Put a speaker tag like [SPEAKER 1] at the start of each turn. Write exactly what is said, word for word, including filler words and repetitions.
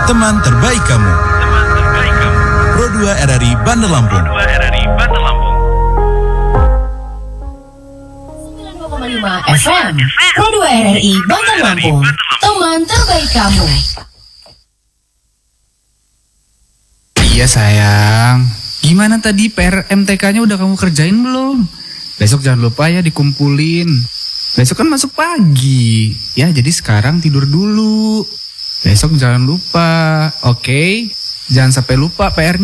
[SPEAKER 1] teman terbaik kamu. Teman terbaik kamu. Pro dua R R I Bandar Lampung. Pro dua R R I Bandar Lampung.
[SPEAKER 2] sembilan puluh dua koma lima F M. Pro dua R R I Bandar Lampung. Teman terbaik kamu.
[SPEAKER 3] Iya sayang. Gimana tadi P R M T K-nya udah kamu kerjain belum? Besok jangan lupa ya dikumpulin. Besok kan masuk pagi. Ya jadi sekarang tidur dulu. Besok jangan lupa, oke? Jangan sampai lupa P R-nya.